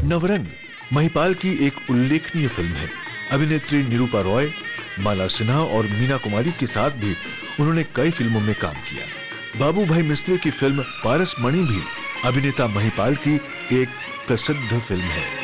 नवरंग महिपाल की एक उल्लेखनीय फिल्म है। अभिनेत्री निरूपा रॉय, माला सिन्हा और मीना कुमारी के साथ भी उन्होंने कई फिल्मों में काम किया। बाबू भाई मिस्त्री की फिल्म पारस मणि भी अभिनेता महिपाल की एक प्रसिद्ध फिल्म है।